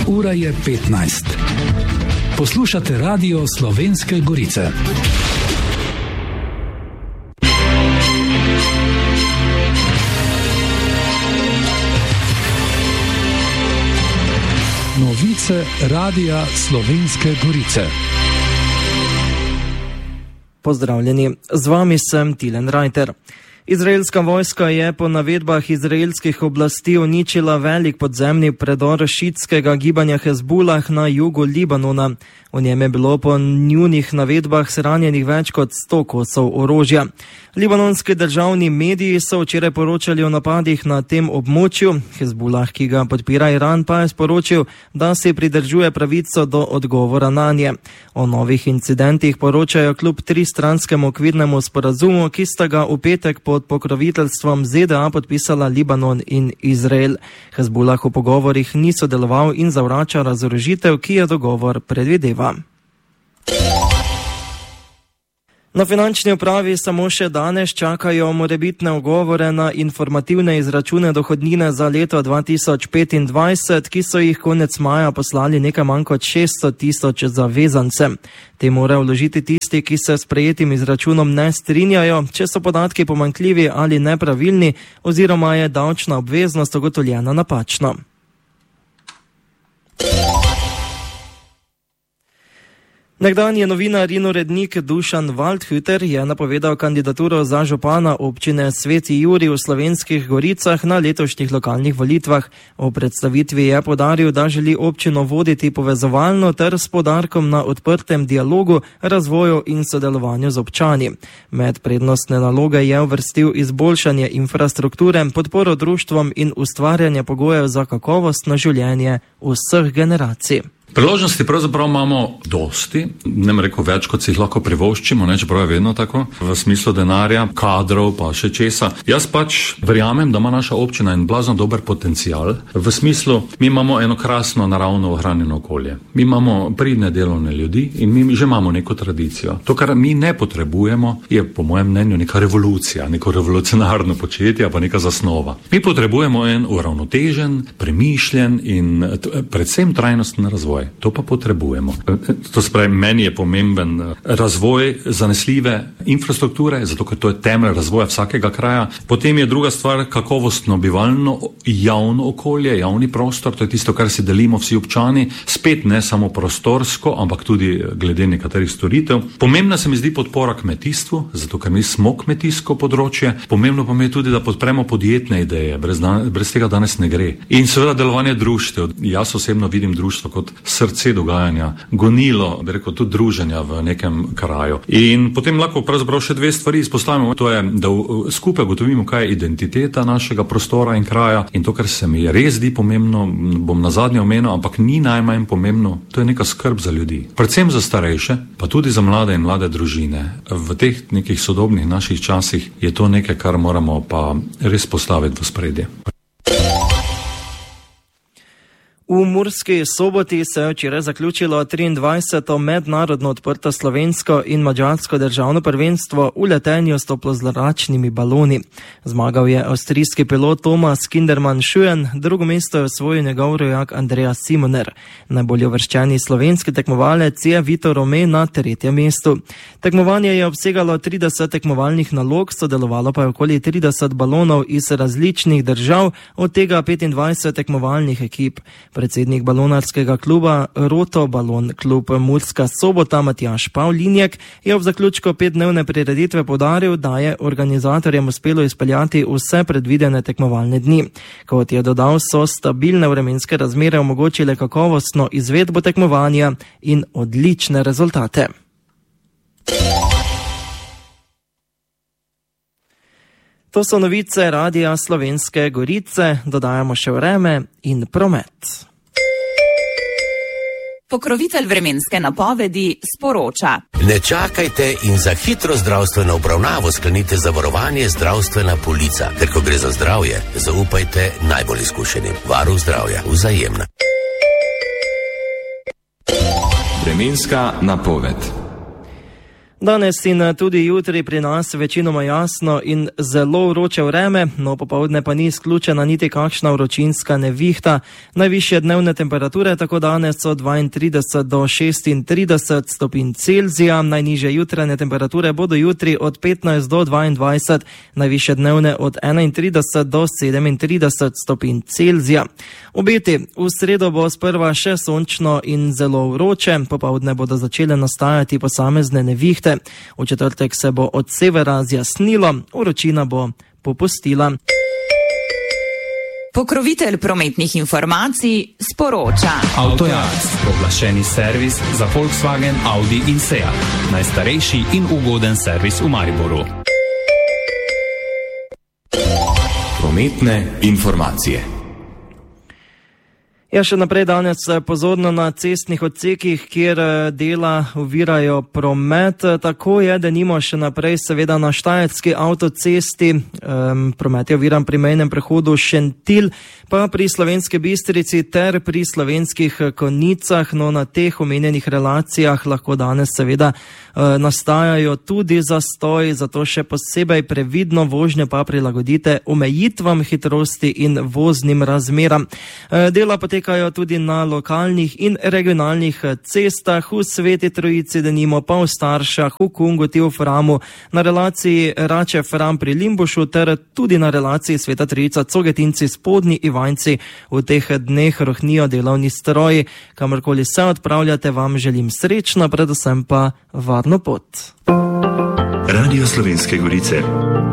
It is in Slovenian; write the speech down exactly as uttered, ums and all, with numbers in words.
Ura je petnajst. Poslušate Radio Slovenske Gorice. Novice Radia Slovenske Gorice. Pozdravljeni, z vami sem Tilen Rajter. Izraelska vojska je po navedbah izraelskih oblasti uničila velik podzemni predor šiitskega gibanja Hezbollah na jugu Libanona. V njem je bilo po njunih navedbah shranjenih več kot sto kosov orožja. Libanonski državni mediji so včeraj poročali o napadih na tem območju. Hezbollah, ki ga podpira Iran, pa je sporočil, da se pridržuje pravico do odgovora nanje. O novih incidentih poročajo kljub tristranskemu okvirnemu sporazumu, ki sta ga v petek pod pokroviteljstvom Z D A podpisala Libanon in Izrael. Hezbollah v pogovorih ni sodeloval in zavrača razorožitev, ki je dogovor predvideva. Na finančni upravi samo še danes čakajo morebitne ugovore na informativne izračune dohodnine za leto dva tisoč petindvajset, ki so jih konec maja poslali nekaj manj kot šeststo tisoč zavezancem. Te morajo vložiti tisti, ki se s sprejetim izračunom ne strinjajo, če so podatki pomanjkljivi ali nepravilni oziroma je davčna obveznost ugotovljena napačno. Nekdanji novinar in urednik Dušan Waldhüter je napovedal kandidaturo za župana občine Sveti Jurij v Slovenskih Goricah na letošnjih lokalnih volitvah. V predstavitvi je poudaril, da želi občino voditi povezovalno ter s poudarkom na odprtem dialogu, razvoju in sodelovanju z občani. Med prednostne naloge je uvrstil izboljšanje infrastrukture, podporo društvom in ustvarjanje pogojev za kakovostno življenje vseh generacij. Priložnosti pravzaprav imamo dosti, ne bom rekel več, kot si jih lahko privoščimo, ne, čeprav je vedno tako, v smislu denarja, kadrov pa še česa. Jaz pač verjamem, da ima naša občina en blazno dober potencial, v smislu, mi imamo eno krasno naravno ohranjeno okolje. Mi imamo pridne delovne ljudi in mi že imamo neko tradicijo. To, kar mi ne potrebujemo, je po mojem mnenju neka revolucija, neko revolucionarno početje, pa neka zasnova. Mi potrebujemo en uravnotežen, premišljen in predvsem trajnosten razvoj. To pa potrebujemo. To se pravi, meni je pomemben razvoj zanesljive infrastrukture, zato ker to je temelj razvoja vsakega kraja. Potem je druga stvar kakovostno bivalno javno okolje, javni prostor, to je tisto, kar si delimo vsi občani, spet ne samo prostorsko, ampak tudi glede nekaterih storitev. Pomembna se mi zdi podpora kmetijstvu, zato ker mi smo kmetijsko področje. Pomembno pa mi je tudi, da podpremo podjetne ideje, brez, dan, brez tega danes ne gre. In seveda delovanje društev. Jaz osebno vidim društvo kot srce dogajanja, gonilo, bi rekel, tudi druženja v nekem kraju. In potem lahko pravzaprav še dve stvari izpostavimo, to je, da skupaj gotovimo, kaj je identiteta našega prostora in kraja in to, kar se mi res zdi pomembno, bom nazadnje omenil, ampak ni najmanj pomembno, to je neka skrb za ljudi. Predvsem za starejše, pa tudi za mlade in mlade družine. V teh nekih sodobnih naših časih je to nekaj, kar moramo pa res postaviti v spredje. V Murski Soboti se je včeraj zaključilo triindvajseto mednarodno odprto slovensko in madžarsko državno prvenstvo v letenju s toplozračnimi baloni. Zmagal je avstrijski pilot Thomas Kindermann-Schön, drugo mesto je osvojil njegov rojak Andreas Simoner. Najbolje uvrščeni slovenski tekmovalec je Vito Rome na tretjem mestu. Tekmovanje je obsegalo trideset tekmovalnih nalog, sodelovalo pa je okoli trideset balonov iz različnih držav, od tega petindvajset tekmovalnih ekip. Predsednik balonarskega kluba Roto Balon klub Murska Sobota Matjaž Pavlinjek je ob zaključku petdnevne prireditve poudaril, da je organizatorjem uspelo izpeljati vse predvidene tekmovalne dni. Kot je dodal, so stabilne vremenske razmere omogočile kakovostno izvedbo tekmovanja in odlične rezultate. To so novice Radia Slovenske Gorice, dodajamo še vreme in promet. Pokrovitelj vremenske napovedi sporoča. Ne čakajte in za hitro zdravstveno obravnavo sklenite zavarovanje zdravstvena polica. Ker ko gre za zdravje, zaupajte najbolj izkušenim. Varuh zdravja, Vzajemna. Vremenska napoved. Danes in tudi jutri pri nas večinoma jasno in zelo vroče vreme, no popoldne pa ni izključena niti kakšna vročinska nevihta. Najvišje dnevne temperature tako danes so dvaintrideset do šestintrideset stopinj Celzija, najnižje jutranje temperature bodo jutri od petnajst do dvaindvajset, najvišje dnevne od enaintrideset do sedemintrideset stopinj Celzija. Obeti: v sredo bo sprva še sončno in zelo vroče, popoldne bodo začele nastajati posamezne nevihte. V četrtek se bo od severa zjasnilo, vročina bo popustila. Pokrovitelj prometnih informacij sporoča. Avtojas, oglašeni servis za Volkswagen, Audi in Seat. Najstarejši in ugoden servis v Mariboru. Prometne informacije. Ja, še naprej danes pozorno na cestnih odsekih, kjer dela ovirajo promet. Tako je, denimo še naprej seveda na Štajerski avtocesti, um, promet je oviran pri mejnem prehodu Šentilj, pa pri Slovenski Bistrici ter pri Slovenskih Konjicah. No, na teh omenjenih relacijah lahko danes seveda uh, nastajajo tudi zastoji, zato še posebej previdno vožnje pa prilagodite omejitvam hitrosti in voznim razmeram. Uh, dela potekajo tudi na lokalnih in regionalnih cestah, v Sveti Trojici denimo, pa v Staršah, v Kungoti, v Framu, na relaciji Rače-Fram pri Limbušu ter tudi na relaciji Sveta Trojica Cogetinci Spodnji Ivanjci. V teh dneh rohnijo delovni stroji. Kamorkoli se odpravljate, vam želim srečno, predvsem pa varno pot. Radio Slovenske Gorice.